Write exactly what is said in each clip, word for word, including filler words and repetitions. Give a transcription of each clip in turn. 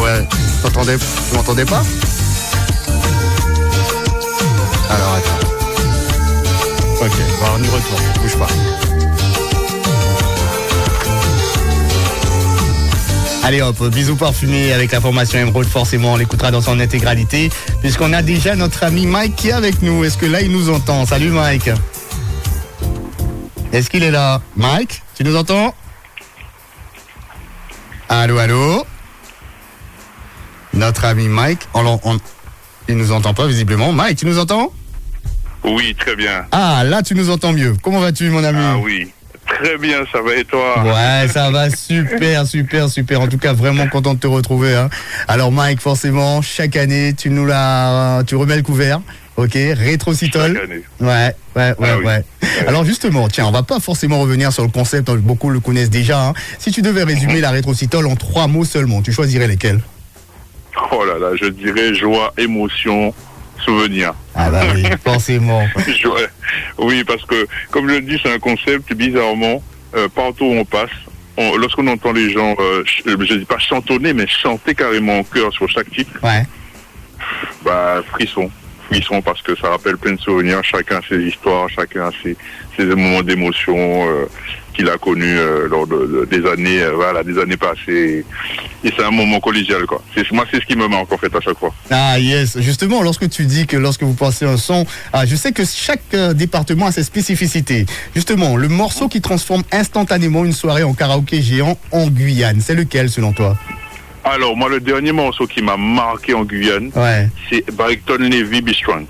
Ouais. T'entendais, tu m'entendais pas? Alors attends. Ok, bon, on y retourne, bouge pas. Allez hop, bisous parfumés avec la formation Emerald, forcément on l'écoutera dans son intégralité, puisqu'on a déjà notre ami Mike qui est avec nous. Est-ce que là il nous entend? Salut Mike. Est-ce qu'il est là? Mike, tu nous entends? Allô, allô? Notre ami Mike, on, on, il nous entend pas visiblement. Mike, tu nous entends? Oui, très bien. Ah, là tu nous entends mieux. Comment vas-tu mon ami? Ah oui. Très bien, ça va et toi? Ouais, ça va super, super, super. En tout cas, vraiment content de te retrouver. Hein. Alors Mike, forcément, chaque année, tu nous la, tu remets le couvert. Ok, Rétrocitol. Chaque année. Ouais, ouais, ouais, Ah oui. ouais. Alors justement, tiens, on va pas forcément revenir sur le concept, beaucoup le connaissent déjà. Hein. Si tu devais résumer la Rétrocitol en trois mots seulement, tu choisirais lesquels? Oh là là, je dirais joie, émotion, souvenir. Ah bah oui, forcément. Joie. Oui, parce que, comme je le dis, c'est un concept, bizarrement, euh, partout où on passe, on, lorsqu'on entend les gens, euh, ch- je dis pas chantonner, mais chanter carrément en chœur sur chaque titre, Ouais. bah, frisson. Frisson parce que ça rappelle plein de souvenirs, chacun a ses histoires, chacun a ses, ses moments d'émotion euh, qu'il a connus euh, lors de, de- des années, euh, voilà, des années passées. Et c'est un moment collégial, quoi. C'est, moi, c'est ce qui me manque, en fait, à chaque fois. Ah yes, justement, lorsque tu dis que lorsque vous pensez un son, ah, je sais que chaque euh, département a ses spécificités. Justement, le morceau qui transforme instantanément une soirée en karaoké géant en Guyane, c'est lequel selon toi? Alors, moi, le dernier morceau qui m'a marqué en Guyane, Ouais. c'est Barrington Levy, Be Strong.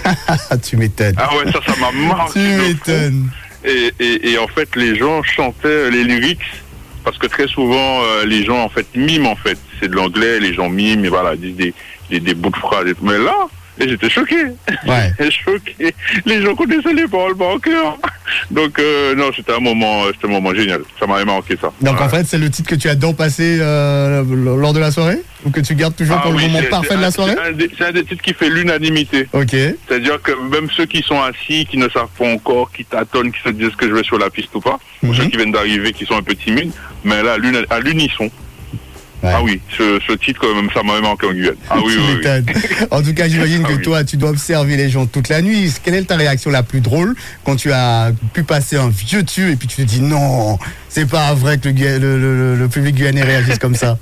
Tu m'étonnes. Ah ouais, ça, ça m'a marqué. Tu de fou. m'étonnes. Et, et, et en fait, les gens chantaient les lyrics, parce que très souvent, euh, les gens, en fait, miment, en fait. C'est de l'anglais, les gens miment, et voilà, disent des, des, des bouts de phrases. et tout. Mais là, et j'étais choqué. Ouais. J'étais choqué. Les gens connaissaient les paroles par cœur. Donc, euh, non, c'était un moment, c'était un moment génial. Ça m'avait marqué, ça. Donc Ouais. en fait, c'est le titre que tu adores passer euh, lors de la soirée? Ou que tu gardes toujours Ah pour le oui, moment c'est- parfait c'est de un- la soirée? C'est un, des, c'est un des titres qui fait l'unanimité. Ok. C'est-à-dire que même ceux qui sont assis, qui ne savent pas encore, qui tâtonnent, qui se disent que je vais sur la piste ou pas, ou Mhm. ceux qui viennent d'arriver, qui sont un peu timides, mais là, à l'uni- à l'unisson. Ouais. Ah oui, ce, ce titre, quand même, ça m'a même manqué en Guyane. Ah oui, Tu oui, oui. m'étonnes. En tout cas, j'imagine Ah que oui. toi, tu dois observer les gens toute la nuit. Quelle est ta réaction la plus drôle quand tu as pu passer un vieux tube et puis tu te dis non, c'est pas vrai que le, Guya- le, le- le- le public guyanais réagisse comme ça?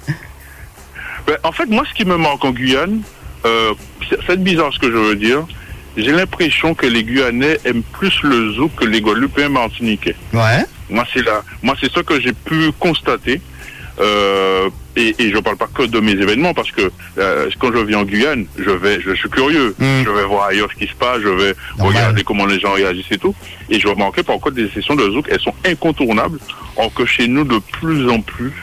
Ben, en fait, moi, ce qui me manque en Guyane, euh, c'est, c'est bizarre ce que je veux dire, j'ai l'impression que les Guyanais aiment plus le zouk que les Guadeloupéens martiniquais. Ouais. Moi, c'est là, moi, c'est ça que j'ai pu constater. Euh, et, et je parle pas que de mes événements parce que euh, quand je viens en Guyane, je vais, je suis curieux, Mm. je vais voir ailleurs ce qui se passe, je vais Normal. regarder comment les gens réagissent et tout. Et je remarquais par contre des sessions de zouk, elles sont incontournables, or que chez nous de plus en plus,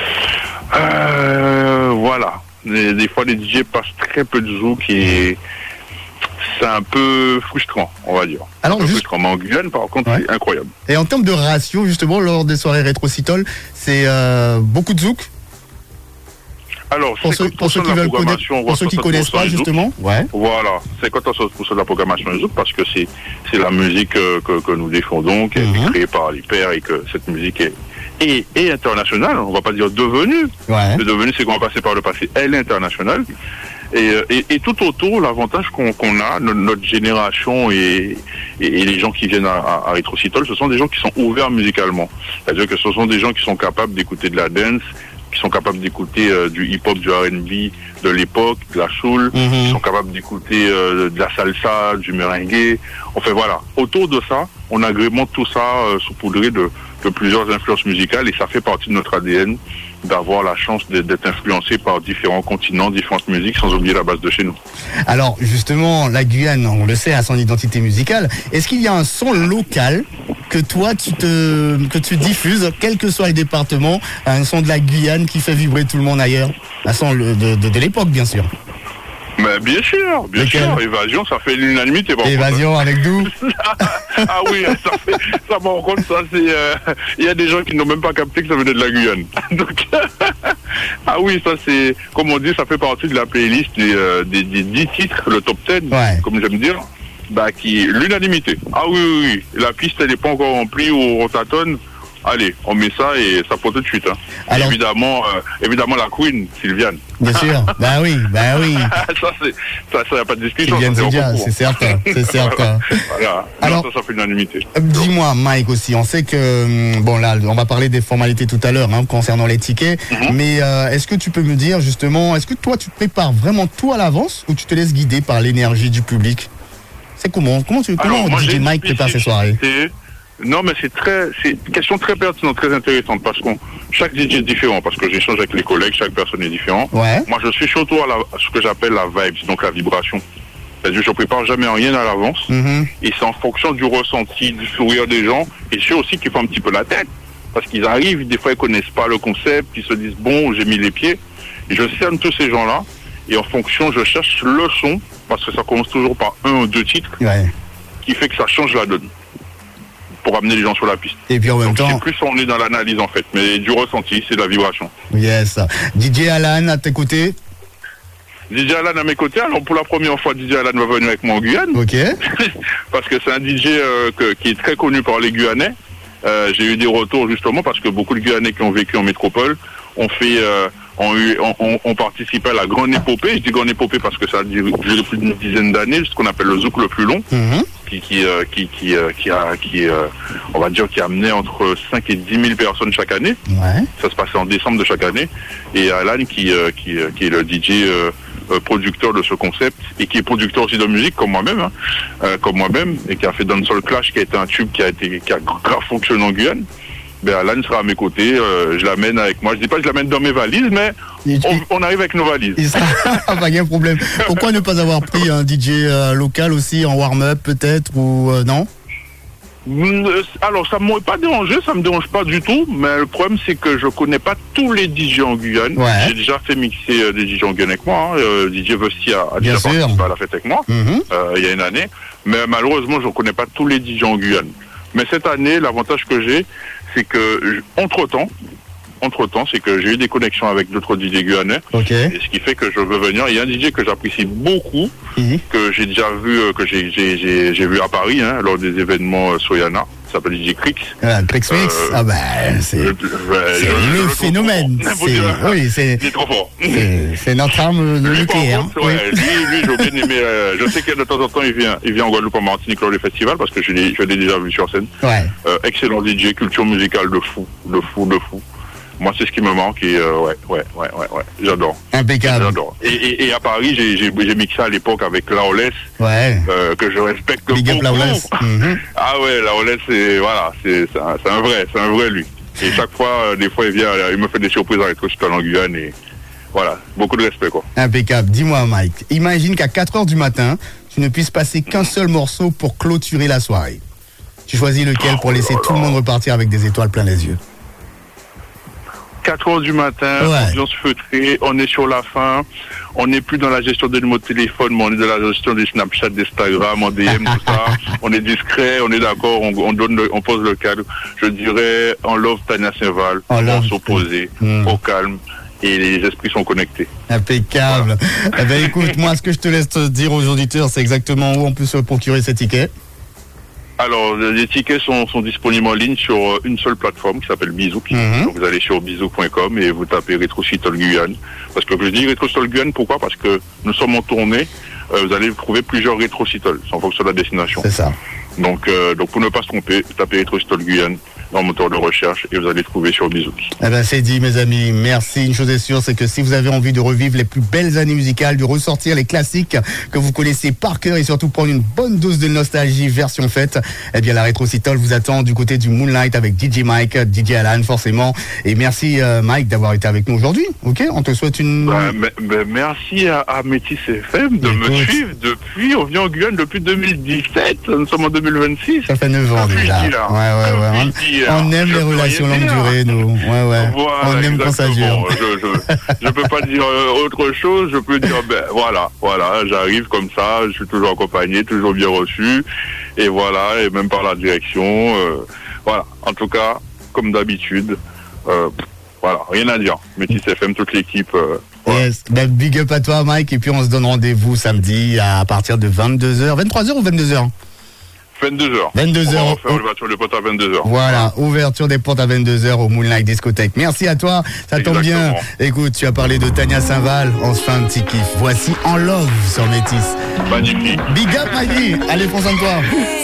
euh, voilà, des, des fois les D J passent très peu de zouk et c'est un peu frustrant, on va dire. Alors, Un peu juste- frustrant. Mais en Guyane, par contre, Ouais. c'est incroyable. Et en termes de ratio, justement, lors des soirées Rétrocitol, c'est euh, beaucoup de zouk Alors, pour ceux, pour ceux cinquante pour cent qui de la veulent connaître, programmation, pour ceux qui voire connaissent pas, soixante pour cent justement. Ouais. Voilà, cinquante à soixante pour cent de la programmation est zouk parce que c'est c'est la musique euh, que, que nous défendons, qui a été Mhm. créée par les pairs et que cette musique est, est, est internationale. On va pas dire devenue. Ouais. Le devenu, c'est qu'on va passer par le passé. Elle est internationale. Et, euh, et, et tout autour, l'avantage qu'on qu'on a, no- notre génération et, et, et les gens qui viennent à, à, à Rétrocitol, ce sont des gens qui sont ouverts musicalement. C'est-à-dire que ce sont des gens qui sont capables d'écouter de la dance, qui sont capables d'écouter euh, du hip-hop, du R and B de l'époque, de la soul, Mhm. qui sont capables d'écouter euh, de la salsa, du merengue. Enfin voilà, autour de ça, on agrémente tout ça euh, saupoudré de, de plusieurs influences musicales et ça fait partie de notre A D N d'avoir la chance d'être d'être influencé par différents continents, différentes musiques, sans oublier la base de chez nous. Alors, justement, la Guyane, on le sait, a son identité musicale. Est-ce qu'il y a un son local que toi, tu te, que tu diffuses, quel que soit le département, un son de la Guyane qui fait vibrer tout le monde ailleurs? Un son de, de, de l'époque, bien sûr. Mais bien sûr, bien Lequel? sûr, Évasion, ça fait l'unanimité. par contre. Évasion avec Dou. Ah oui, ça fait, ça par contre, ça c'est, euh, il y a des gens qui n'ont même pas capté que ça venait de la Guyane. Donc, ah oui, ça c'est, comme on dit, ça fait partie de la playlist des, euh, des, des dix titres, le top dix, Ouais. comme j'aime dire, bah, qui est l'unanimité. Ah oui, oui, oui, la piste elle n'est pas encore remplie ou on tâtonne, allez, on met ça et ça prend tout de suite. Hein. Alors, évidemment, euh, évidemment la Queen, Sylviane. Bien sûr, bah oui, bah oui. ça, c'est, ça, ça, y a pas de discussion. Sylviane Zédia, c'est certain, c'est certain. Voilà. Alors, ça, ça fait l'unanimité. Dis-moi, Mike, aussi, on sait que, bon là, on va parler des formalités tout à l'heure, hein, concernant les tickets, mm-hmm. mais euh, est-ce que tu peux me dire, justement, est-ce que toi, tu prépares vraiment tout à l'avance ou tu te laisses guider par l'énergie du public? C'est comment, comment tu, comment Alors, moi, D J Mike prépare ses soirées? Non, mais c'est très, c'est une question très pertinente, très intéressante, parce que chaque D J est différent, parce que j'échange avec les collègues, chaque personne est différente. Ouais. Moi, je suis surtout à, la, à ce que j'appelle la vibe, donc la vibration. C'est-à-dire, je prépare jamais rien à l'avance, mm-hmm. et c'est en fonction du ressenti, du sourire des gens, et je sais aussi qu'ils font un petit peu la tête, parce qu'ils arrivent, des fois ils connaissent pas le concept, ils se disent bon, j'ai mis les pieds, et je cerne tous ces gens-là, et en fonction, je cherche le son, parce que ça commence toujours par un ou deux titres, ouais. qui fait que ça change la donne. Pour amener les gens sur la piste. Et puis en même Donc, temps... c'est plus on est dans l'analyse en fait, mais du ressenti, c'est de la vibration. Yes. D J Alan, à tes côtés? D J Alan à mes côtés, alors pour la première fois, D J Alan va venir avec moi en Guyane. Ok. Parce que c'est un D J euh, que, qui est très connu par les Guyanais. Euh, j'ai eu des retours justement parce que beaucoup de Guyanais qui ont vécu en métropole ont fait... Euh, ont, eu, ont, ont, ont participé à la grande épopée. Je dis grande épopée parce que ça a duré depuis une dizaine d'années, ce qu'on appelle le zouk le plus long. Mm-hmm. Qui, qui, euh, qui, qui, euh, qui a, qui, euh, on va dire, qui a amené entre cinq et dix mille personnes chaque année. Ouais. Ça se passait en décembre de chaque année. Et Alan, qui, euh, qui, euh, qui est le D J euh, euh, producteur de ce concept et qui est producteur aussi de musique, comme moi-même, hein, euh, comme moi-même, et qui a fait Dancehall Clash, qui a été un tube qui a été, qui a grave fonctionné en Guyane. Ben Alan sera à mes côtés, euh, je l'amène avec moi. Je dis pas que je l'amène dans mes valises, mais on, on arrive avec nos valises. Il sera... pas de problème. Pourquoi ne pas avoir pris un D J euh, local aussi en warm-up peut-être ou euh, non? Alors ça ne m'aurait pas dérangé, ça me dérange pas du tout, mais le problème c'est que je connais pas tous les D J en Guyane. Ouais. J'ai déjà fait mixer euh, des D J en Guyane avec moi, hein. euh, D J Vesti a, a déjà participé à la fête avec moi, mm-hmm. euh, il y a une année, mais malheureusement je ne connais pas tous les D J en Guyane. Mais cette année, l'avantage que j'ai, c'est que, entre-temps, entre-temps, c'est que j'ai eu des connexions avec d'autres D J guyanais. Okay. Et ce qui fait que je veux venir. Il y a un D J que j'apprécie beaucoup, mmh. que j'ai déjà vu, que j'ai, j'ai, j'ai, j'ai vu à Paris, hein, lors des événements Soyana. Ça s'appelle D J Crix. Ah, Crix Mix euh, ah bah, c'est, je, je, c'est je, le je, phénomène. C'est, oui, c'est, il est trop fort. C'est, c'est notre arme nucléaire. Hein. Ouais, oui. Lui, lui, j'ai bien aimé. Euh, je sais que de temps en temps, il vient, il vient en Guadeloupe, en Martinique, lors des festivals, parce que je l'ai, je l'ai déjà vu sur scène. Ouais. Euh, excellent D J, culture musicale de fou, de fou, de fou. Moi, c'est ce qui me manque et euh, ouais, ouais, ouais, ouais, ouais, j'adore. Impeccable. J'adore. Et, et, et à Paris, j'ai, j'ai, j'ai mixé à l'époque avec Laolès, ouais. euh, que je respecte Big beaucoup. Mm-hmm. Ah ouais, Laolès, c'est voilà, c'est, c'est, un, c'est un vrai, c'est un vrai lui. Et chaque fois, euh, des fois, il vient, il me fait des surprises avec Rétro Citol en Guyane et voilà, beaucoup de respect quoi. Impeccable. Dis-moi, Mike, imagine qu'à quatre heures du matin, tu ne puisses passer qu'un seul morceau pour clôturer la soirée. Tu choisis lequel pour laisser oh tout le monde repartir avec des étoiles plein les yeux? quatre heures du matin, ouais. Ambiance feutrée, on est sur la fin, on n'est plus dans la gestion des numéros de téléphone, mais on est dans la gestion des Snapchat, d'Instagram, en D M, tout ça. On est discret, on est d'accord, on, on donne, le, on pose le cadre. Je dirais, on love Tania Saint-Val, on s'opposer, mmh. au calme. Et les esprits sont connectés. Impeccable. Voilà. Eh ben, écoute, moi, ce que je te laisse te dire aux auditeurs, c'est exactement où on peut se procurer ces tickets. Alors, les tickets sont, sont disponibles en ligne sur une seule plateforme qui s'appelle Bizouk. Mm-hmm. Donc, vous allez sur bizouk point com et vous tapez Rétro Citol Guyane. Parce que je dis Rétro Citol Guyane, pourquoi? Parce que nous sommes en tournée. Euh, vous allez trouver plusieurs Rétro Citol, en fonction de la destination. C'est ça. Donc, euh, donc pour ne pas se tromper, tapez Rétro Citol Guyane dans le moteur de recherche et vous allez trouver sur Bizouk. Eh ben, c'est dit, mes amis. Merci. Une chose est sûre, c'est que si vous avez envie de revivre les plus belles années musicales, de ressortir les classiques que vous connaissez par cœur et surtout prendre une bonne dose de nostalgie version fête, eh bien, la Rétro Citol vous attend du côté du Moonlight avec D J Mike, D J Alan, forcément. Et merci, euh, Mike, d'avoir été avec nous aujourd'hui. OK? On te souhaite une... Bah, mais, mais merci à, à Métis F M de Écoute. me suivre depuis, on vient en Guyane depuis deux mille dix-sept. Nous sommes en deux mille vingt-six. Ça fait neuf ans déjà. Ouais, ouais, ouais. On, on aime les relations longue durée, nous. Ouais, ouais. Voilà, on aime quand ça dure. Je, je, je peux pas dire euh, autre chose. Je peux dire, ben voilà, voilà, j'arrive comme ça. Je suis toujours accompagné, toujours bien reçu. Et voilà, et même par la direction. Euh, voilà. En tout cas, comme d'habitude, euh, voilà, rien à dire. Métis F M, toute l'équipe. Euh, Voilà. Yes. Ben, big up à toi, Mike. Et puis, on se donne rendez-vous samedi à partir de vingt-deux heures. vingt-trois heures ou vingt-deux heures? vingt-deux heures. vingt-deux heures. On va faire l'ouverture des portes à vingt-deux heures. Voilà, ouverture des portes à vingt-deux heures au Moonlight Discothèque. Merci à toi, ça Exactement. tombe bien. Écoute, tu as parlé de Tania Saint-Val, on se fait un petit kiff. Voici En Love sur Métis. Magnifique. Big up, Maggie. Allez, prends soin de toi.